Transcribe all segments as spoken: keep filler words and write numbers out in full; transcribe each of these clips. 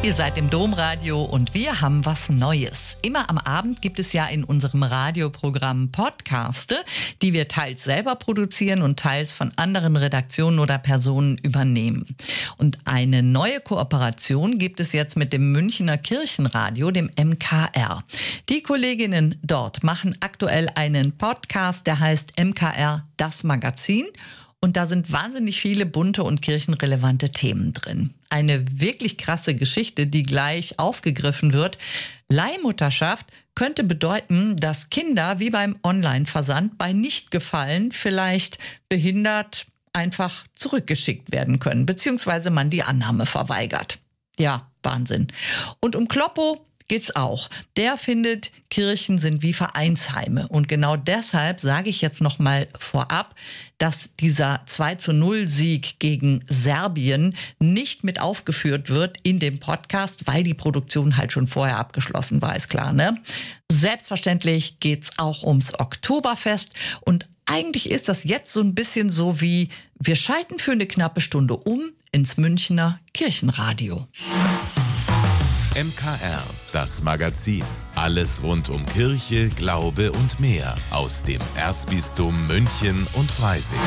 Ihr seid im Domradio und wir haben was Neues. Immer am Abend gibt es ja in unserem Radioprogramm Podcaste, die wir teils selber produzieren und teils von anderen Redaktionen oder Personen übernehmen. Und eine neue Kooperation gibt es jetzt mit dem Münchner Kirchenradio, dem M K R. Die Kolleginnen dort machen aktuell einen Podcast, der heißt M K R Das Magazin. Und da sind wahnsinnig viele bunte und kirchenrelevante Themen drin. Eine wirklich krasse Geschichte, die gleich aufgegriffen wird. Leihmutterschaft könnte bedeuten, dass Kinder wie beim Online-Versand bei Nichtgefallen vielleicht behindert einfach zurückgeschickt werden können, beziehungsweise man die Annahme verweigert. Ja, Wahnsinn. Und um Kloppo geht's auch. Der findet, Kirchen sind wie Vereinsheime. Und genau deshalb sage ich jetzt noch mal vorab, dass dieser zwei zu null Sieg gegen Serbien nicht mit aufgeführt wird in dem Podcast, weil die Produktion halt schon vorher abgeschlossen war, ist klar, ne? Selbstverständlich geht's auch ums Oktoberfest. Und eigentlich ist das jetzt so ein bisschen so wie, wir schalten für eine knappe Stunde um ins Münchner Kirchenradio. M K R, das Magazin. Alles rund um Kirche, Glaube und mehr aus dem Erzbistum München und Freising.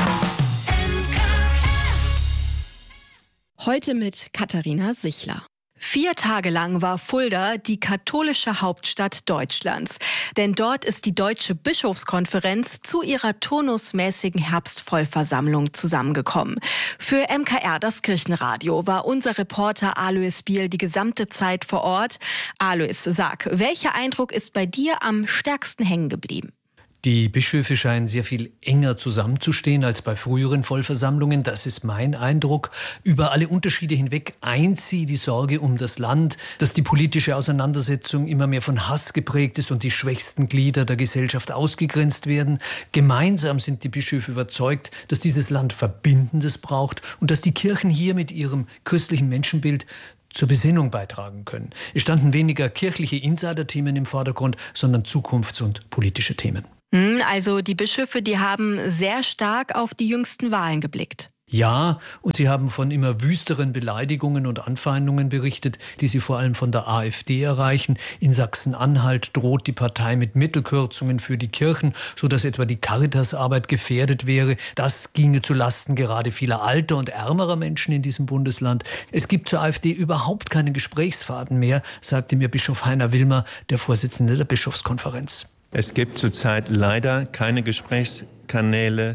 Heute mit Katharina Sichler. Vier Tage lang war Fulda die katholische Hauptstadt Deutschlands. Denn dort ist die Deutsche Bischofskonferenz zu ihrer turnusmäßigen Herbstvollversammlung zusammengekommen. Für M K R, das Kirchenradio, war unser Reporter Alois Biel die gesamte Zeit vor Ort. Alois, sag, welcher Eindruck ist bei dir am stärksten hängen geblieben? Die Bischöfe scheinen sehr viel enger zusammenzustehen als bei früheren Vollversammlungen. Das ist mein Eindruck. Über alle Unterschiede hinweg eint sie die Sorge um das Land, dass die politische Auseinandersetzung immer mehr von Hass geprägt ist und die schwächsten Glieder der Gesellschaft ausgegrenzt werden. Gemeinsam sind die Bischöfe überzeugt, dass dieses Land Verbindendes braucht und dass die Kirchen hier mit ihrem christlichen Menschenbild zur Besinnung beitragen können. Es standen weniger kirchliche Insider-Themen im Vordergrund, sondern zukunfts- und politische Themen. Also die Bischöfe, die haben sehr stark auf die jüngsten Wahlen geblickt. Ja, und sie haben von immer wüsteren Beleidigungen und Anfeindungen berichtet, die sie vor allem von der AfD erreichen. In Sachsen-Anhalt droht die Partei mit Mittelkürzungen für die Kirchen, sodass etwa die Caritasarbeit gefährdet wäre. Das ginge zu Lasten gerade vieler alter und ärmerer Menschen in diesem Bundesland. Es gibt zur AfD überhaupt keinen Gesprächsfaden mehr, sagte mir Bischof Heiner Wilmer, der Vorsitzende der Bischofskonferenz. Es gibt zurzeit leider keine Gesprächskanäle.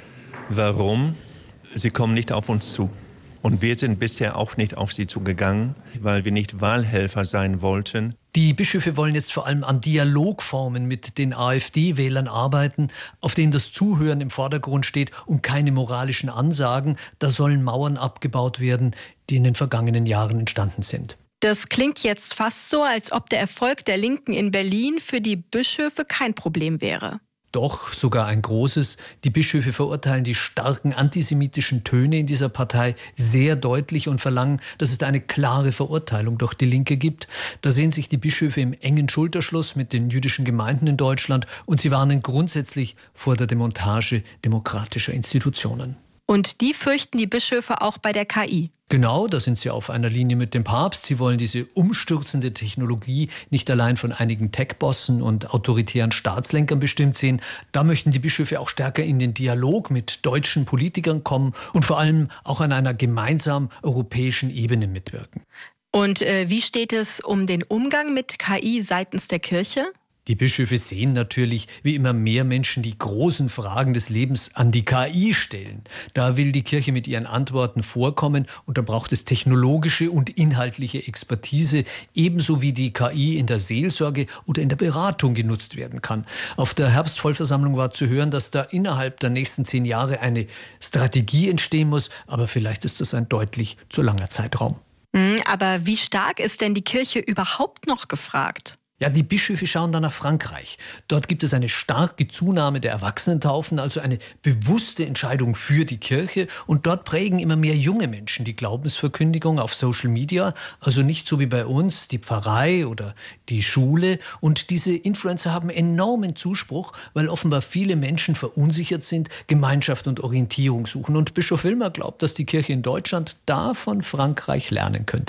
Warum? Sie kommen nicht auf uns zu. Und wir sind bisher auch nicht auf sie zugegangen, weil wir nicht Wahlhelfer sein wollten. Die Bischöfe wollen jetzt vor allem an Dialogformen mit den AfD-Wählern arbeiten, auf denen das Zuhören im Vordergrund steht und keine moralischen Ansagen. Da sollen Mauern abgebaut werden, die in den vergangenen Jahren entstanden sind. Das klingt jetzt fast so, als ob der Erfolg der Linken in Berlin für die Bischöfe kein Problem wäre. Doch, sogar ein großes. Die Bischöfe verurteilen die starken antisemitischen Töne in dieser Partei sehr deutlich und verlangen, dass es da eine klare Verurteilung durch die Linke gibt. Da sehen sich die Bischöfe im engen Schulterschluss mit den jüdischen Gemeinden in Deutschland und sie warnen grundsätzlich vor der Demontage demokratischer Institutionen. Und die fürchten die Bischöfe auch bei der K I. Genau, da sind sie auf einer Linie mit dem Papst. Sie wollen diese umstürzende Technologie nicht allein von einigen Tech-Bossen und autoritären Staatslenkern bestimmt sehen. Da möchten die Bischöfe auch stärker in den Dialog mit deutschen Politikern kommen und vor allem auch an einer gemeinsamen europäischen Ebene mitwirken. Und äh, wie steht es um den Umgang mit K I seitens der Kirche? Die Bischöfe sehen natürlich, wie immer mehr Menschen die großen Fragen des Lebens an die K I stellen. Da will die Kirche mit ihren Antworten vorkommen und da braucht es technologische und inhaltliche Expertise, ebenso wie die K I in der Seelsorge oder in der Beratung genutzt werden kann. Auf der Herbstvollversammlung war zu hören, dass da innerhalb der nächsten zehn Jahre eine Strategie entstehen muss, aber vielleicht ist das ein deutlich zu langer Zeitraum. Aber wie stark ist denn die Kirche überhaupt noch gefragt? Ja, die Bischöfe schauen dann nach Frankreich. Dort gibt es eine starke Zunahme der Erwachsenentaufen, also eine bewusste Entscheidung für die Kirche. Und dort prägen immer mehr junge Menschen die Glaubensverkündigung auf Social Media. Also nicht so wie bei uns die Pfarrei oder die Schule. Und diese Influencer haben enormen Zuspruch, weil offenbar viele Menschen verunsichert sind, Gemeinschaft und Orientierung suchen. Und Bischof Wilmer glaubt, dass die Kirche in Deutschland da von Frankreich lernen könnte.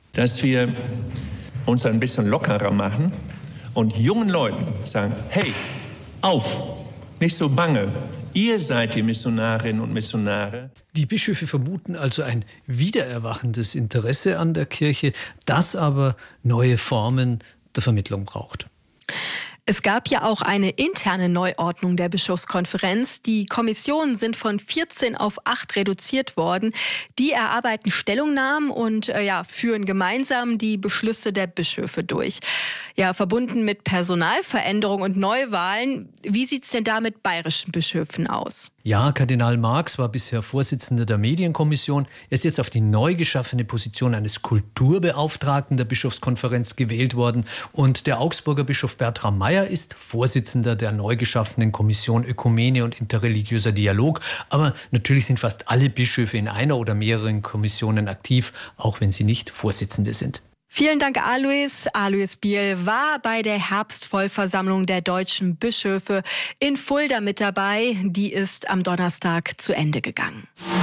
dass wir uns ein bisschen lockerer machen und jungen Leuten sagen, hey, auf, nicht so bange. Ihr seid die Missionarinnen und Missionare. Die Bischöfe vermuten also ein wiedererwachendes Interesse an der Kirche, das aber neue Formen der Vermittlung braucht. Es gab ja auch eine interne Neuordnung der Bischofskonferenz. Die Kommissionen sind von vierzehn auf acht reduziert worden. Die erarbeiten Stellungnahmen und äh, ja, führen gemeinsam die Beschlüsse der Bischöfe durch. Ja, verbunden mit Personalveränderung und Neuwahlen. Wie sieht es denn da mit bayerischen Bischöfen aus? Ja, Kardinal Marx war bisher Vorsitzender der Medienkommission. Er ist jetzt auf die neu geschaffene Position eines Kulturbeauftragten der Bischofskonferenz gewählt worden. Und der Augsburger Bischof Bertram Meyer ist Vorsitzender der neu geschaffenen Kommission Ökumene und interreligiöser Dialog. Aber natürlich sind fast alle Bischöfe in einer oder mehreren Kommissionen aktiv, auch wenn sie nicht Vorsitzende sind. Vielen Dank, Alois. Alois Biel war bei der Herbstvollversammlung der deutschen Bischöfe in Fulda mit dabei. Die ist am Donnerstag zu Ende gegangen.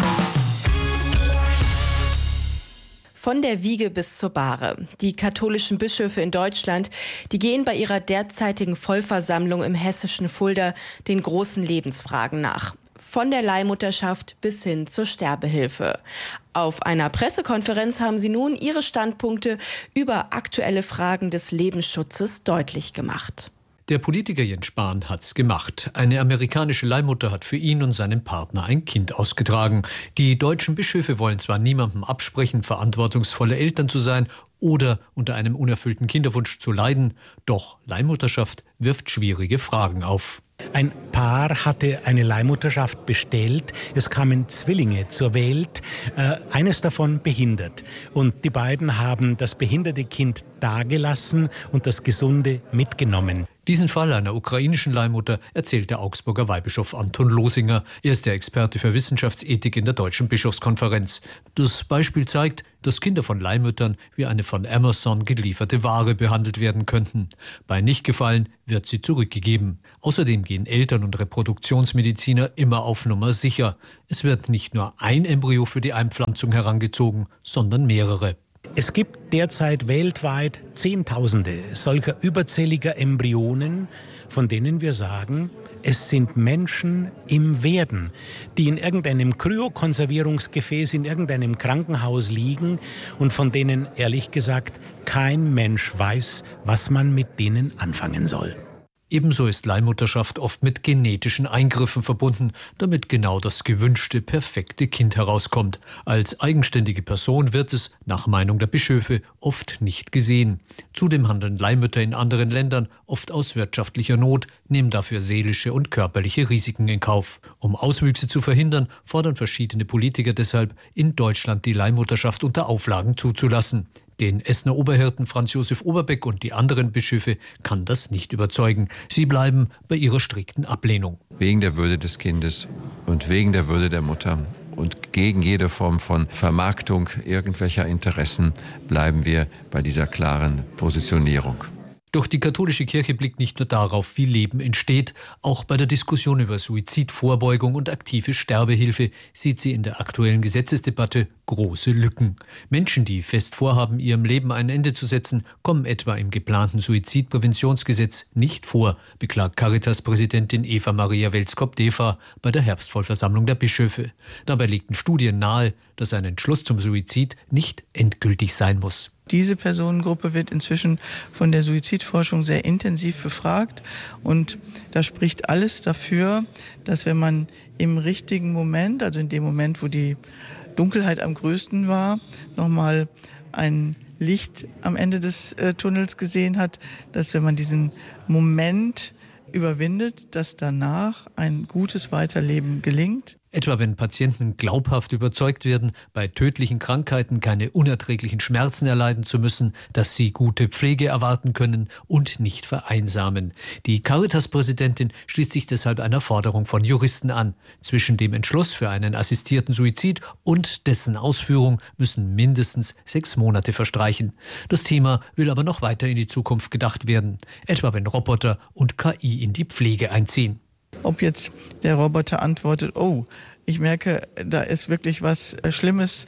Von der Wiege bis zur Bahre. Die katholischen Bischöfe in Deutschland, die gehen bei ihrer derzeitigen Vollversammlung im hessischen Fulda den großen Lebensfragen nach. Von der Leihmutterschaft bis hin zur Sterbehilfe. Auf einer Pressekonferenz haben sie nun ihre Standpunkte über aktuelle Fragen des Lebensschutzes deutlich gemacht. Der Politiker Jens Spahn hat's gemacht. Eine amerikanische Leihmutter hat für ihn und seinen Partner ein Kind ausgetragen. Die deutschen Bischöfe wollen zwar niemandem absprechen, verantwortungsvolle Eltern zu sein oder unter einem unerfüllten Kinderwunsch zu leiden, doch Leihmutterschaft wirft schwierige Fragen auf. Ein Paar hatte eine Leihmutterschaft bestellt. Es kamen Zwillinge zur Welt, äh, eines davon behindert. Und die beiden haben das behinderte Kind dagelassen und das Gesunde mitgenommen. Diesen Fall einer ukrainischen Leihmutter erzählt der Augsburger Weihbischof Anton Losinger. Er ist der Experte für Wissenschaftsethik in der Deutschen Bischofskonferenz. Das Beispiel zeigt, dass Kinder von Leihmüttern wie eine von Amazon gelieferte Ware behandelt werden könnten. Bei Nichtgefallen wird sie zurückgegeben. Außerdem gehen Eltern und Reproduktionsmediziner immer auf Nummer sicher. Es wird nicht nur ein Embryo für die Einpflanzung herangezogen, sondern mehrere. Es gibt derzeit weltweit Zehntausende solcher überzähliger Embryonen, von denen wir sagen, es sind Menschen im Werden, die in irgendeinem Kryokonservierungsgefäß in irgendeinem Krankenhaus liegen und von denen, ehrlich gesagt, kein Mensch weiß, was man mit denen anfangen soll. Ebenso ist Leihmutterschaft oft mit genetischen Eingriffen verbunden, damit genau das gewünschte, perfekte Kind herauskommt. Als eigenständige Person wird es, nach Meinung der Bischöfe, oft nicht gesehen. Zudem handeln Leihmütter in anderen Ländern oft aus wirtschaftlicher Not, nehmen dafür seelische und körperliche Risiken in Kauf. Um Auswüchse zu verhindern, fordern verschiedene Politiker deshalb, in Deutschland die Leihmutterschaft unter Auflagen zuzulassen. Den Essener Oberhirten Franz Josef Oberbeck und die anderen Bischöfe kann das nicht überzeugen. Sie bleiben bei ihrer strikten Ablehnung. Wegen der Würde des Kindes und wegen der Würde der Mutter und gegen jede Form von Vermarktung irgendwelcher Interessen bleiben wir bei dieser klaren Positionierung. Doch die katholische Kirche blickt nicht nur darauf, wie Leben entsteht. Auch bei der Diskussion über Suizidvorbeugung und aktive Sterbehilfe sieht sie in der aktuellen Gesetzesdebatte große Lücken. Menschen, die fest vorhaben, ihrem Leben ein Ende zu setzen, kommen etwa im geplanten Suizidpräventionsgesetz nicht vor, beklagt Caritas-Präsidentin Eva Maria Welskop-Defa bei der Herbstvollversammlung der Bischöfe. Dabei legten Studien nahe, dass ein Entschluss zum Suizid nicht endgültig sein muss. Diese Personengruppe wird inzwischen von der Suizidforschung sehr intensiv befragt und da spricht alles dafür, dass wenn man im richtigen Moment, also in dem Moment, wo die Dunkelheit am größten war, nochmal ein Licht am Ende des äh, Tunnels gesehen hat, dass wenn man diesen Moment überwindet, dass danach ein gutes Weiterleben gelingt. Etwa wenn Patienten glaubhaft überzeugt werden, bei tödlichen Krankheiten keine unerträglichen Schmerzen erleiden zu müssen, dass sie gute Pflege erwarten können und nicht vereinsamen. Die Caritas-Präsidentin schließt sich deshalb einer Forderung von Juristen an. Zwischen dem Entschluss für einen assistierten Suizid und dessen Ausführung müssen mindestens sechs Monate verstreichen. Das Thema will aber noch weiter in die Zukunft gedacht werden, etwa wenn Roboter und K I in die Pflege einziehen. Ob jetzt der Roboter antwortet, oh, ich merke, da ist wirklich was Schlimmes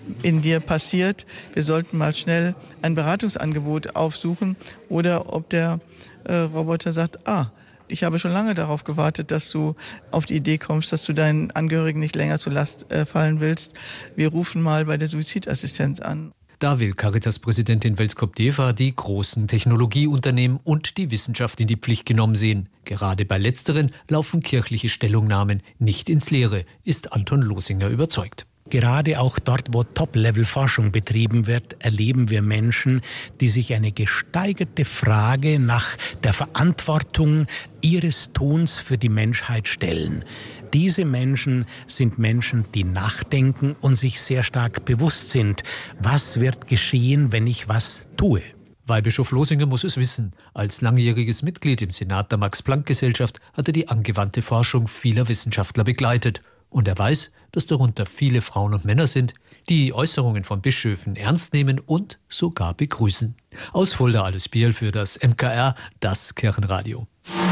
in dir passiert. Wir sollten mal schnell ein Beratungsangebot aufsuchen oder ob der äh, Roboter sagt, ah, ich habe schon lange darauf gewartet, dass du auf die Idee kommst, dass du deinen Angehörigen nicht länger zur Last äh, fallen willst. Wir rufen mal bei der Suizidassistenz an. Da will Caritas-Präsidentin Welskop-Deva die großen Technologieunternehmen und die Wissenschaft in die Pflicht genommen sehen. Gerade bei letzteren laufen kirchliche Stellungnahmen nicht ins Leere, ist Anton Losinger überzeugt. Gerade auch dort, wo Top-Level-Forschung betrieben wird, erleben wir Menschen, die sich eine gesteigerte Frage nach der Verantwortung ihres Tuns für die Menschheit stellen. Diese Menschen sind Menschen, die nachdenken und sich sehr stark bewusst sind, was wird geschehen, wenn ich was tue. Weihbischof Losinger muss es wissen. Als langjähriges Mitglied im Senat der Max-Planck-Gesellschaft hat er die angewandte Forschung vieler Wissenschaftler begleitet. Und er weiß, dass darunter viele Frauen und Männer sind, die Äußerungen von Bischöfen ernst nehmen und sogar begrüßen. Aus Fulda Alice Bierl für das M K R, das Kirchenradio.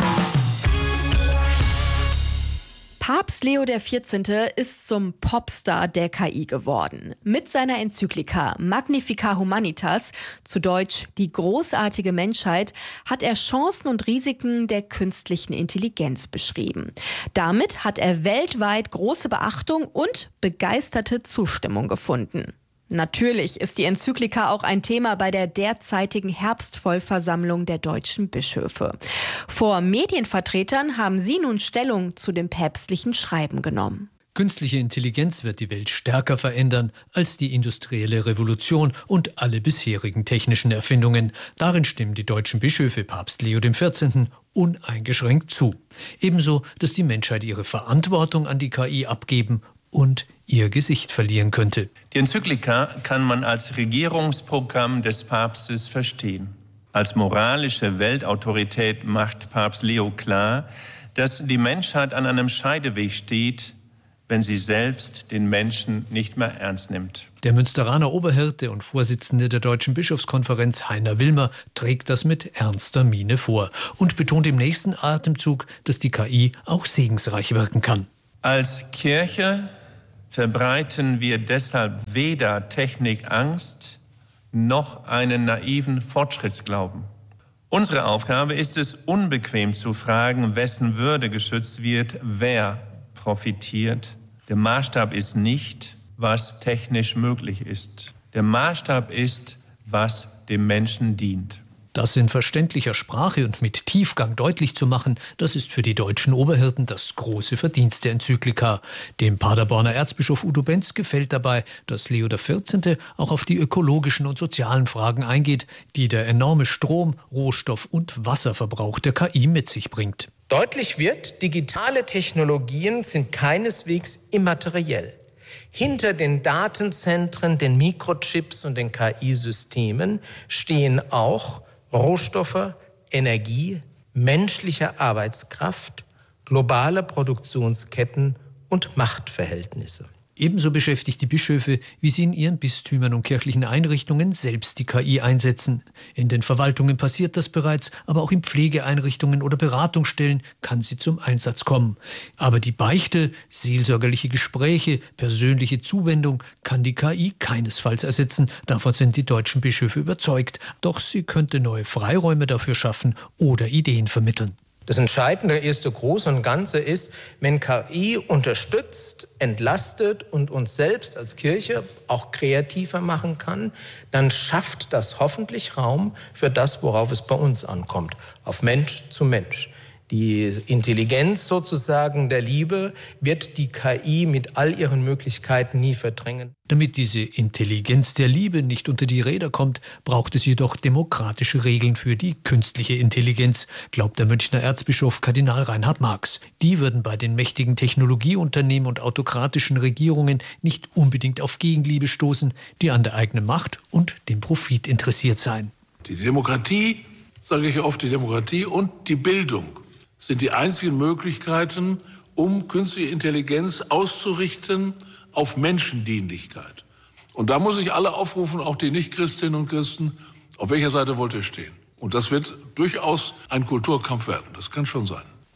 Papst Leo der vierzehnte. Ist zum Popstar der K I geworden. Mit seiner Enzyklika Magnifica Humanitas, zu Deutsch die großartige Menschheit, hat er Chancen und Risiken der künstlichen Intelligenz beschrieben. Damit hat er weltweit große Beachtung und begeisterte Zustimmung gefunden. Natürlich ist die Enzyklika auch ein Thema bei der derzeitigen Herbstvollversammlung der deutschen Bischöfe. Vor Medienvertretern haben sie nun Stellung zu dem päpstlichen Schreiben genommen. Künstliche Intelligenz wird die Welt stärker verändern als die industrielle Revolution und alle bisherigen technischen Erfindungen. Darin stimmen die deutschen Bischöfe Papst Leo der vierzehnte. Uneingeschränkt zu. Ebenso, dass die Menschheit ihre Verantwortung an die K I abgeben und ihr Gesicht verlieren könnte. Die Enzyklika kann man als Regierungsprogramm des Papstes verstehen. Als moralische Weltautorität macht Papst Leo klar, dass die Menschheit an einem Scheideweg steht, wenn sie selbst den Menschen nicht mehr ernst nimmt. Der Münsteraner Oberhirte und Vorsitzende der Deutschen Bischofskonferenz Heiner Wilmer trägt das mit ernster Miene vor und betont im nächsten Atemzug, dass die K I auch segensreich wirken kann. Als Kirche verbreiten wir deshalb weder Technikangst noch einen naiven Fortschrittsglauben. Unsere Aufgabe ist es, unbequem zu fragen, wessen Würde geschützt wird, wer profitiert. Der Maßstab ist nicht, was technisch möglich ist. Der Maßstab ist, was dem Menschen dient. Das in verständlicher Sprache und mit Tiefgang deutlich zu machen, das ist für die deutschen Oberhirten das große Verdienst der Enzyklika. Dem Paderborner Erzbischof Udo Benz gefällt dabei, dass Leo der vierzehnte. Auch auf die ökologischen und sozialen Fragen eingeht, die der enorme Strom-, Rohstoff- und Wasserverbrauch der K I mit sich bringt. Deutlich wird, digitale Technologien sind keineswegs immateriell. Hinter den Datenzentren, den Mikrochips und den K I-Systemen stehen auch Rohstoffe, Energie, menschliche Arbeitskraft, globale Produktionsketten und Machtverhältnisse. Ebenso beschäftigt die Bischöfe, wie sie in ihren Bistümern und kirchlichen Einrichtungen selbst die K I einsetzen. In den Verwaltungen passiert das bereits, aber auch in Pflegeeinrichtungen oder Beratungsstellen kann sie zum Einsatz kommen. Aber die Beichte, seelsorgerliche Gespräche, persönliche Zuwendung kann die K I keinesfalls ersetzen. Davon sind die deutschen Bischöfe überzeugt. Doch sie könnte neue Freiräume dafür schaffen oder Ideen vermitteln. Das entscheidende erste Große und Ganze ist, wenn K I unterstützt, entlastet und uns selbst als Kirche auch kreativer machen kann, dann schafft das hoffentlich Raum für das, worauf es bei uns ankommt, auf Mensch zu Mensch. Die Intelligenz sozusagen der Liebe wird die K I mit all ihren Möglichkeiten nie verdrängen. Damit diese Intelligenz der Liebe nicht unter die Räder kommt, braucht es jedoch demokratische Regeln für die künstliche Intelligenz, glaubt der Münchner Erzbischof Kardinal Reinhard Marx. Die würden bei den mächtigen Technologieunternehmen und autokratischen Regierungen nicht unbedingt auf Gegenliebe stoßen, die an der eigenen Macht und dem Profit interessiert seien. Die Demokratie, sage ich oft, die Demokratie und die Bildung sind die einzigen Möglichkeiten, um künstliche Intelligenz auszurichten auf Menschendienlichkeit. Und da muss ich alle aufrufen, auch die Nicht-Christinnen und Christen, auf welcher Seite wollt ihr stehen? Und das wird durchaus ein Kulturkampf werden, das kann schon sein.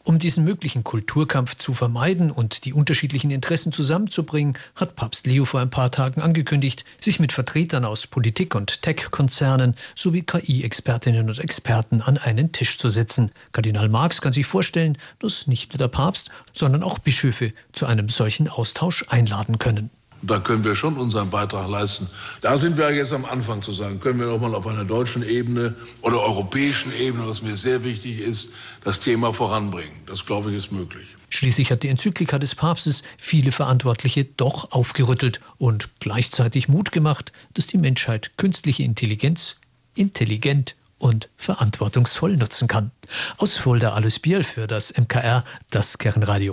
Um diesen möglichen Kulturkampf zu vermeiden und die unterschiedlichen Interessen zusammenzubringen, hat Papst Leo vor ein paar Tagen angekündigt, sich mit Vertretern aus Politik und Tech-Konzernen sowie K I-Expertinnen und Experten an einen Tisch zu setzen. Kardinal Marx kann sich vorstellen, dass nicht nur der Papst, sondern auch Bischöfe zu einem solchen Austausch einladen können. Da können wir schon unseren Beitrag leisten. Da sind wir jetzt am Anfang zu sagen, können wir noch mal auf einer deutschen Ebene oder europäischen Ebene, was mir sehr wichtig ist, das Thema voranbringen. Das, glaube ich, ist möglich. Schließlich hat die Enzyklika des Papstes viele Verantwortliche doch aufgerüttelt und gleichzeitig Mut gemacht, dass die Menschheit künstliche Intelligenz intelligent und verantwortungsvoll nutzen kann. Aus Fulda Alois Biel für das M K R, das Kirchenradio.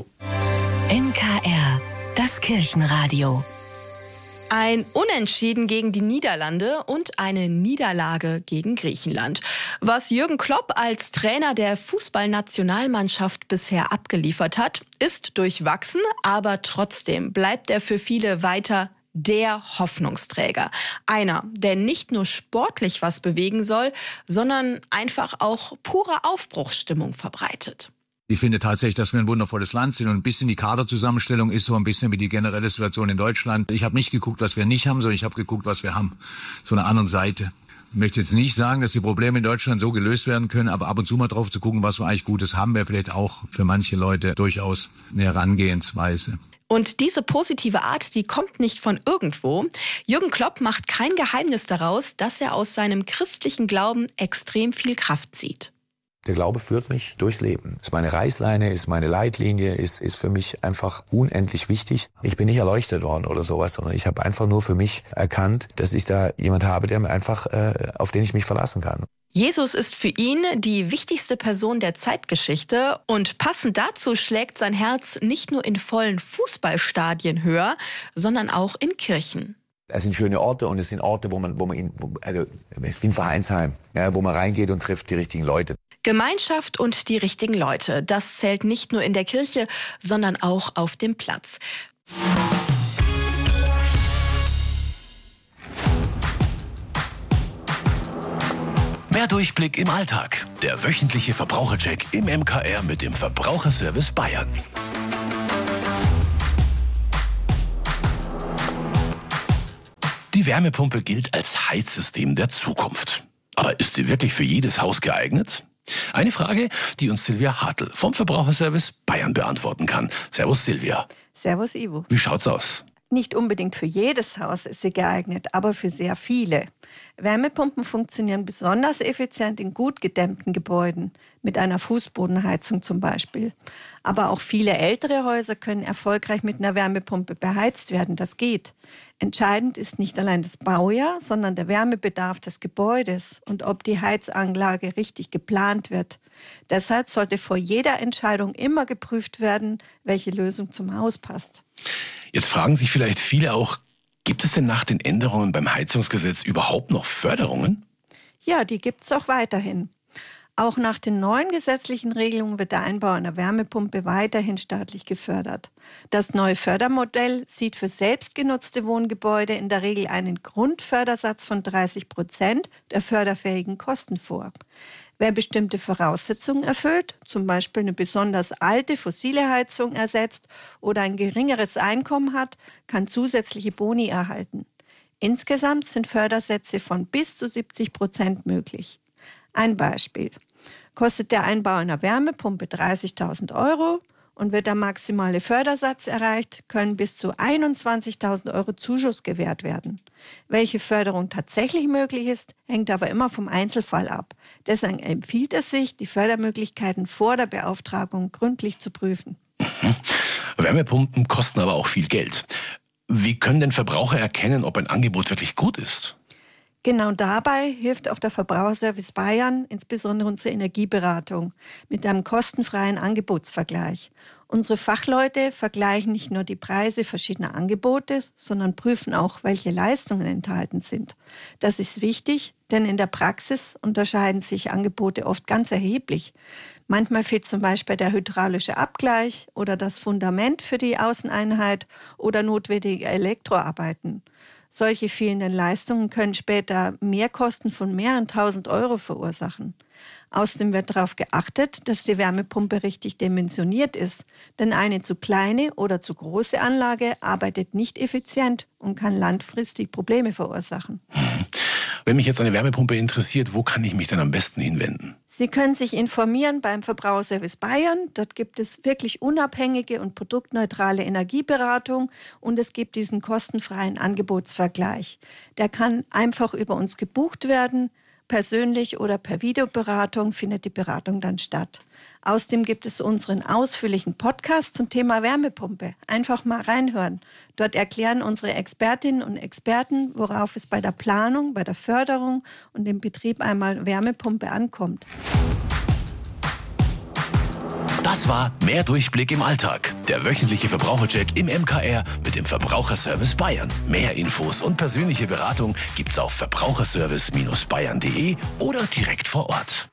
M K R, das Kirchenradio. Ein Unentschieden gegen die Niederlande und eine Niederlage gegen Griechenland. Was Jürgen Klopp als Trainer der Fußballnationalmannschaft bisher abgeliefert hat, ist durchwachsen, aber trotzdem bleibt er für viele weiter der Hoffnungsträger. Einer, der nicht nur sportlich was bewegen soll, sondern einfach auch pure Aufbruchsstimmung verbreitet. Ich finde tatsächlich, dass wir ein wundervolles Land sind und ein bisschen die Kaderzusammenstellung ist so ein bisschen wie die generelle Situation in Deutschland. Ich habe nicht geguckt, was wir nicht haben, sondern ich habe geguckt, was wir haben. So eine andere Seite. Ich möchte jetzt nicht sagen, dass die Probleme in Deutschland so gelöst werden können, aber ab und zu mal drauf zu gucken, was wir eigentlich Gutes haben, wäre vielleicht auch für manche Leute durchaus eine Herangehensweise. Und diese positive Art, die kommt nicht von irgendwo. Jürgen Klopp macht kein Geheimnis daraus, dass er aus seinem christlichen Glauben extrem viel Kraft zieht. Der Glaube führt mich durchs Leben. Ist meine Reißleine, ist meine Leitlinie, ist, ist für mich einfach unendlich wichtig. Ich bin nicht erleuchtet worden oder sowas, sondern ich habe einfach nur für mich erkannt, dass ich da jemand habe, der mir einfach, äh, auf den ich mich verlassen kann. Jesus ist für ihn die wichtigste Person der Zeitgeschichte und passend dazu schlägt sein Herz nicht nur in vollen Fußballstadien höher, sondern auch in Kirchen. Es sind schöne Orte und es sind Orte, wo man, wo man, in, wo, also wie ein Vereinsheim, ja, wo man reingeht und trifft die richtigen Leute. Gemeinschaft und die richtigen Leute, das zählt nicht nur in der Kirche, sondern auch auf dem Platz. Mehr Durchblick im Alltag. Der wöchentliche Verbrauchercheck im M K R mit dem Verbraucherservice Bayern. Die Wärmepumpe gilt als Heizsystem der Zukunft. Aber ist sie wirklich für jedes Haus geeignet? Eine Frage, die uns Silvia Hartl vom Verbraucherservice Bayern beantworten kann. Servus Silvia. Servus Ivo. Wie schaut's aus? Nicht unbedingt für jedes Haus ist sie geeignet, aber für sehr viele. Wärmepumpen funktionieren besonders effizient in gut gedämmten Gebäuden, mit einer Fußbodenheizung zum Beispiel. Aber auch viele ältere Häuser können erfolgreich mit einer Wärmepumpe beheizt werden, das geht. Entscheidend ist nicht allein das Baujahr, sondern der Wärmebedarf des Gebäudes und ob die Heizanlage richtig geplant wird. Deshalb sollte vor jeder Entscheidung immer geprüft werden, welche Lösung zum Haus passt. Jetzt fragen sich vielleicht viele auch, gibt es denn nach den Änderungen beim Heizungsgesetz überhaupt noch Förderungen? Ja, die gibt es auch weiterhin. Auch nach den neuen gesetzlichen Regelungen wird der Einbau einer Wärmepumpe weiterhin staatlich gefördert. Das neue Fördermodell sieht für selbstgenutzte Wohngebäude in der Regel einen Grundfördersatz von dreißig Prozent der förderfähigen Kosten vor. Wer bestimmte Voraussetzungen erfüllt, zum Beispiel eine besonders alte fossile Heizung ersetzt oder ein geringeres Einkommen hat, kann zusätzliche Boni erhalten. Insgesamt sind Fördersätze von bis zu siebzig Prozent möglich. Ein Beispiel. Kostet der Einbau einer Wärmepumpe dreißigtausend Euro und wird der maximale Fördersatz erreicht, können bis zu einundzwanzigtausend Euro Zuschuss gewährt werden. Welche Förderung tatsächlich möglich ist, hängt aber immer vom Einzelfall ab. Deshalb empfiehlt es sich, die Fördermöglichkeiten vor der Beauftragung gründlich zu prüfen. Mhm. Wärmepumpen kosten aber auch viel Geld. Wie können denn Verbraucher erkennen, ob ein Angebot wirklich gut ist? Genau dabei hilft auch der Verbraucherservice Bayern, insbesondere unsere Energieberatung, mit einem kostenfreien Angebotsvergleich. Unsere Fachleute vergleichen nicht nur die Preise verschiedener Angebote, sondern prüfen auch, welche Leistungen enthalten sind. Das ist wichtig, denn in der Praxis unterscheiden sich Angebote oft ganz erheblich. Manchmal fehlt zum Beispiel der hydraulische Abgleich oder das Fundament für die Außeneinheit oder notwendige Elektroarbeiten. Solche fehlenden Leistungen können später Mehrkosten von mehreren tausend Euro verursachen. Außerdem wird darauf geachtet, dass die Wärmepumpe richtig dimensioniert ist. Denn eine zu kleine oder zu große Anlage arbeitet nicht effizient und kann langfristig Probleme verursachen. Wenn mich jetzt eine Wärmepumpe interessiert, wo kann ich mich dann am besten hinwenden? Sie können sich informieren beim Verbraucherservice Bayern. Dort gibt es wirklich unabhängige und produktneutrale Energieberatung und es gibt diesen kostenfreien Angebotsvergleich. Der kann einfach über uns gebucht werden. Persönlich oder per Videoberatung findet die Beratung dann statt. Außerdem gibt es unseren ausführlichen Podcast zum Thema Wärmepumpe. Einfach mal reinhören. Dort erklären unsere Expertinnen und Experten, worauf es bei der Planung, bei der Förderung und dem Betrieb einmal Wärmepumpe ankommt. Das war Mehr Durchblick im Alltag. Der wöchentliche Verbrauchercheck im M K R mit dem Verbraucherservice Bayern. Mehr Infos und persönliche Beratung gibt's auf verbraucherservice bayern punkt de oder direkt vor Ort.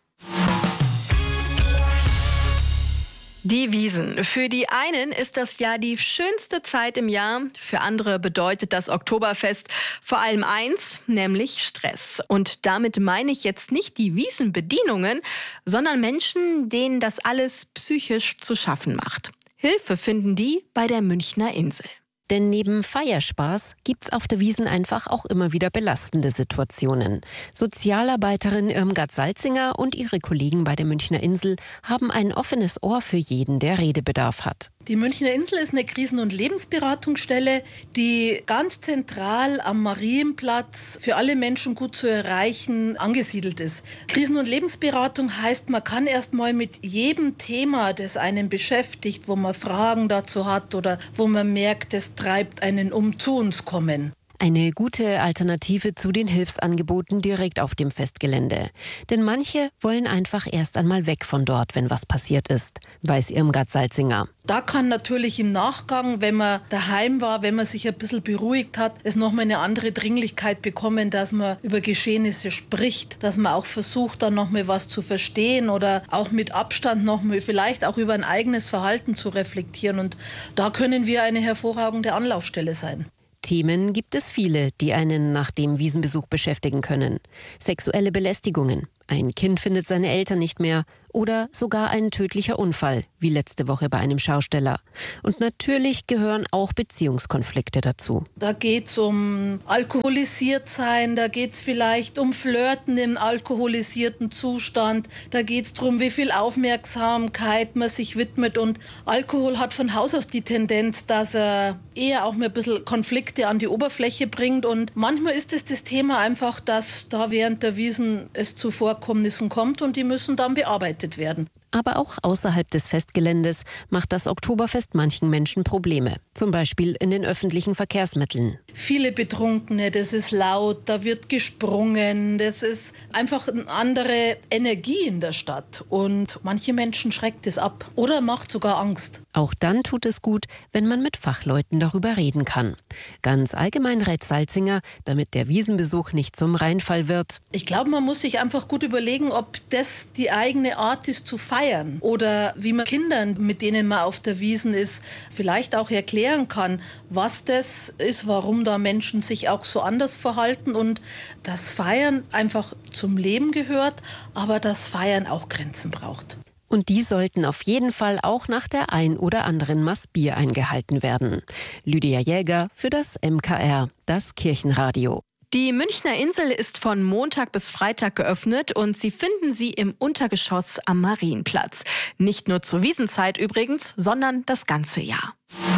Die Wiesn. Für die einen ist das Jahr die schönste Zeit im Jahr. Für andere bedeutet das Oktoberfest vor allem eins, nämlich Stress. Und damit meine ich jetzt nicht die Wiesenbedienungen, sondern Menschen, denen das alles psychisch zu schaffen macht. Hilfe finden die bei der Münchner Insel. Denn neben Feierspaß gibt's auf der Wiesn einfach auch immer wieder belastende Situationen. Sozialarbeiterin Irmgard Salzinger und ihre Kollegen bei der Münchner Insel haben ein offenes Ohr für jeden, der Redebedarf hat. Die Münchner Insel ist eine Krisen- und Lebensberatungsstelle, die ganz zentral am Marienplatz für alle Menschen gut zu erreichen angesiedelt ist. Krisen- und Lebensberatung heißt, man kann erst mal mit jedem Thema, das einen beschäftigt, wo man Fragen dazu hat oder wo man merkt, es treibt einen um, zu uns kommen. Eine gute Alternative zu den Hilfsangeboten direkt auf dem Festgelände. Denn manche wollen einfach erst einmal weg von dort, wenn was passiert ist, weiß Irmgard Salzinger. Da kann natürlich im Nachgang, wenn man daheim war, wenn man sich ein bisschen beruhigt hat, es nochmal eine andere Dringlichkeit bekommen, dass man über Geschehnisse spricht, dass man auch versucht, dann nochmal was zu verstehen oder auch mit Abstand nochmal vielleicht auch über ein eigenes Verhalten zu reflektieren. Und da können wir eine hervorragende Anlaufstelle sein. Themen gibt es viele, die einen nach dem Wiesenbesuch beschäftigen können. Sexuelle Belästigungen, ein Kind findet seine Eltern nicht mehr oder sogar ein tödlicher Unfall, wie letzte Woche bei einem Schausteller. Und natürlich gehören auch Beziehungskonflikte dazu. Da geht es um Alkoholisiertsein, da geht es vielleicht um Flirten im alkoholisierten Zustand, da geht es darum, wie viel Aufmerksamkeit man sich widmet. Und Alkohol hat von Haus aus die Tendenz, dass er eher auch mal ein bisschen Konflikte an die Oberfläche bringt. Und manchmal ist es das Thema einfach, dass da während der Wiesn es zu Vorkommnissen kommt und die müssen dann bearbeitet werden. Aber auch außerhalb des Festgeländes macht das Oktoberfest manchen Menschen Probleme. Zum Beispiel in den öffentlichen Verkehrsmitteln. Viele Betrunkene, das ist laut, da wird gesprungen, das ist einfach eine andere Energie in der Stadt. Und manche Menschen schreckt es ab oder macht sogar Angst. Auch dann tut es gut, wenn man mit Fachleuten darüber reden kann. Ganz allgemein rät Salzinger, damit der Wiesenbesuch nicht zum Reinfall wird. Ich glaube, man muss sich einfach gut überlegen, ob das die eigene Art ist zu feiern. Oder wie man Kindern, mit denen man auf der Wiesn ist, vielleicht auch erklären kann, was das ist, warum da Menschen sich auch so anders verhalten und das Feiern einfach zum Leben gehört, aber das Feiern auch Grenzen braucht. Und die sollten auf jeden Fall auch nach der ein oder anderen Maß Bier eingehalten werden. Lydia Jäger für das M K R, das Kirchenradio. Die Münchner Insel ist von Montag bis Freitag geöffnet und Sie finden sie im Untergeschoss am Marienplatz. Nicht nur zur Wiesenzeit übrigens, sondern das ganze Jahr.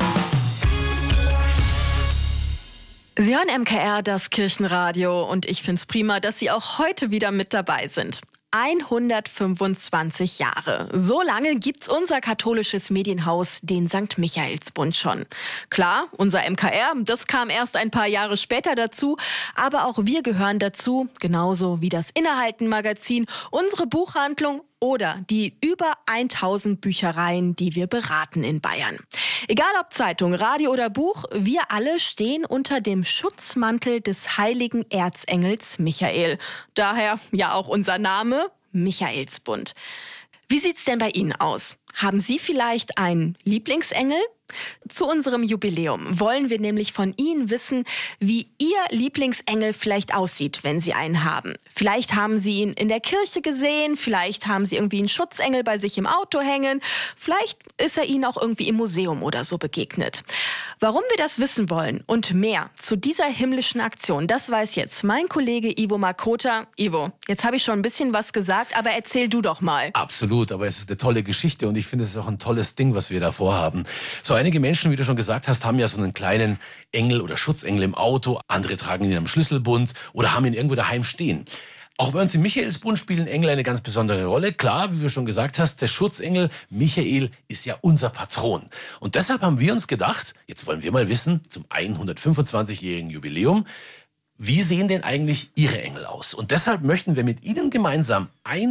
Sie hören M K R, das Kirchenradio, und ich finde es prima, dass Sie auch heute wieder mit dabei sind. hundertfünfundzwanzig Jahre. So lange gibt's unser katholisches Medienhaus, den Sankt Michaelsbund, schon. Klar, unser M K R, das kam erst ein paar Jahre später dazu, aber auch wir gehören dazu, genauso wie das Innehalten-Magazin, unsere Buchhandlung oder die über tausend Büchereien, die wir beraten in Bayern. Egal ob Zeitung, Radio oder Buch, wir alle stehen unter dem Schutzmantel des heiligen Erzengels Michael. Daher ja auch unser Name Michaelsbund. Wie sieht's denn bei Ihnen aus? Haben Sie vielleicht einen Lieblingsengel? Zu unserem Jubiläum wollen wir nämlich von Ihnen wissen, wie Ihr Lieblingsengel vielleicht aussieht, wenn Sie einen haben. Vielleicht haben Sie ihn in der Kirche gesehen, vielleicht haben Sie irgendwie einen Schutzengel bei sich im Auto hängen, vielleicht ist er Ihnen auch irgendwie im Museum oder so begegnet. Warum wir das wissen wollen und mehr zu dieser himmlischen Aktion, das weiß jetzt mein Kollege Ivo Makota. Ivo, jetzt habe ich schon ein bisschen was gesagt, aber erzähl du doch mal. Absolut, aber es ist eine tolle Geschichte und ich finde, es ist auch ein tolles Ding, was wir da vorhaben. So einige Menschen, wie du schon gesagt hast, haben ja so einen kleinen Engel oder Schutzengel im Auto. Andere tragen ihn am Schlüsselbund oder haben ihn irgendwo daheim stehen. Auch bei uns im Michaelsbund spielen Engel eine ganz besondere Rolle. Klar, wie du schon gesagt hast, der Schutzengel Michael ist ja unser Patron. Und deshalb haben wir uns gedacht, jetzt wollen wir mal wissen, zum hundertfünfundzwanzigjährigen Jubiläum, wie sehen denn eigentlich Ihre Engel aus? Und deshalb möchten wir mit Ihnen gemeinsam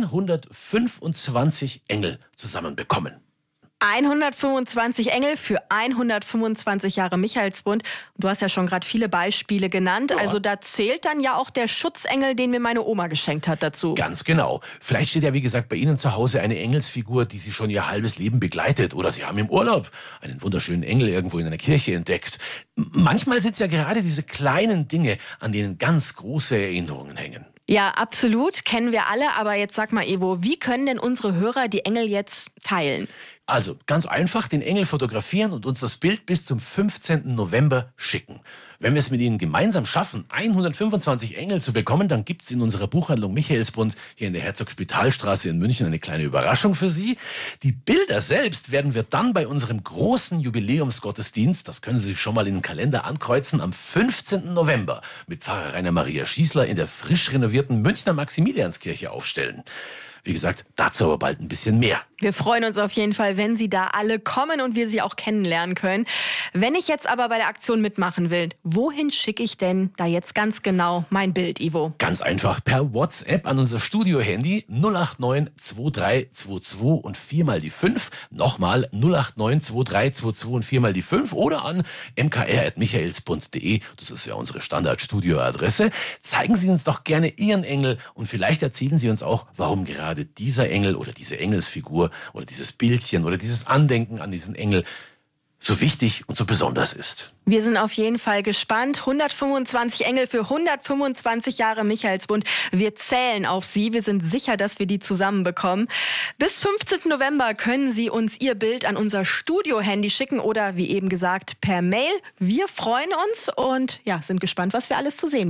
hundertfünfundzwanzig Engel zusammenbekommen. hundertfünfundzwanzig Engel für hundertfünfundzwanzig Jahre Michaelsbund. Du hast ja schon gerade viele Beispiele genannt. Ja. Also da zählt dann ja auch der Schutzengel, den mir meine Oma geschenkt hat, dazu. Ganz genau. Vielleicht steht ja, wie gesagt, bei Ihnen zu Hause eine Engelsfigur, die Sie schon Ihr halbes Leben begleitet. Oder Sie haben im Urlaub einen wunderschönen Engel irgendwo in einer Kirche entdeckt. Manchmal sind es ja gerade diese kleinen Dinge, an denen ganz große Erinnerungen hängen. Ja, absolut. Kennen wir alle. Aber jetzt sag mal, Ivo, wie können denn unsere Hörer die Engel jetzt teilen? Also, ganz einfach, den Engel fotografieren und uns das Bild bis zum fünfzehnten November schicken. Wenn wir es mit Ihnen gemeinsam schaffen, hundertfünfundzwanzig Engel zu bekommen, dann gibt es in unserer Buchhandlung Michaelsbund hier in der Herzog-Spital-Straße in München eine kleine Überraschung für Sie. Die Bilder selbst werden wir dann bei unserem großen Jubiläumsgottesdienst, das können Sie sich schon mal in den Kalender ankreuzen, am fünfzehnten November mit Pfarrer Rainer Maria Schießler in der frisch renovierten Münchner Maximilianskirche aufstellen. Wie gesagt, dazu aber bald ein bisschen mehr. Wir freuen uns auf jeden Fall, wenn Sie da alle kommen und wir Sie auch kennenlernen können. Wenn ich jetzt aber bei der Aktion mitmachen will, wohin schicke ich denn da jetzt ganz genau mein Bild, Ivo? Ganz einfach per WhatsApp an unser Studio-Handy null acht neun zwei drei zwei zwei und viermal die fünf. Nochmal null acht neun zwei drei zwei zwei und viermal die fünf oder an m k r at michaelsbund punkt de. Das ist ja unsere Standard-Studio-Adresse. Zeigen Sie uns doch gerne Ihren Engel und vielleicht erzählen Sie uns auch, warum gerade dieser Engel oder diese Engelsfigur oder dieses Bildchen oder dieses Andenken an diesen Engel so wichtig und so besonders ist. Wir sind auf jeden Fall gespannt. hundertfünfundzwanzig Engel für hundertfünfundzwanzig Jahre Michaelsbund. Wir zählen auf Sie. Wir sind sicher, dass wir die zusammenbekommen. Bis fünfzehnten November können Sie uns Ihr Bild an unser Studio-Handy schicken oder wie eben gesagt per Mail. Wir freuen uns und ja, sind gespannt, was wir alles zu sehen